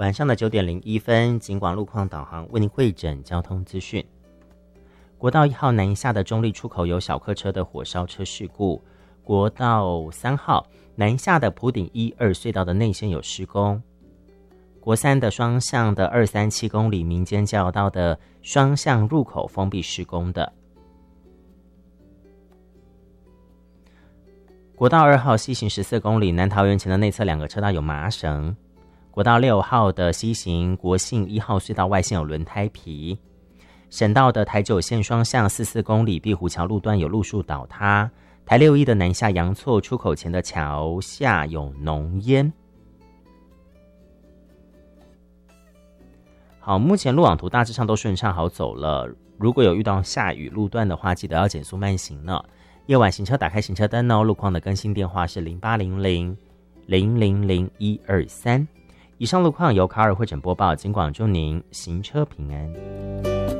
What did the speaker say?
晚上的9点01分，警广路况导航为您汇整交通资讯。国道1号南下的中立出口有小客车的火烧车事故，国道3号南下的埔顶1、2隧道的内线有施工，国3的双向的237公里民间交流道的双向入口封闭施工的。国道2号西行14公里南桃园前的内侧2个车道有麻绳，国道6号的西行国信1号隧道外线有轮胎皮，省道的台9线双向44公里碧湖桥路段有路树倒塌，台61的南下阳错出口前的桥下有浓烟。好，目前路网图大致上都顺畅好走了，如果有遇到下雨路段的话，记得要减速慢行呢。夜晚行车打开行车灯哦，路况的更新电话是0800-000-123。以上路况由卡尔汇整播报，警广祝您行车平安。